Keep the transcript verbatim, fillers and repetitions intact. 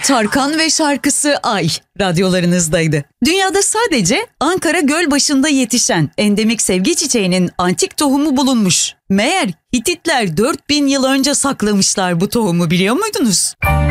Tarkan ve şarkısı Ay radyolarınızdaydı. Dünyada sadece Ankara Gölbaşı'nda yetişen endemik sevgi çiçeğinin antik tohumu bulunmuş. Meğer Hititler dört bin yıl önce saklamışlar bu tohumu, biliyor muydunuz?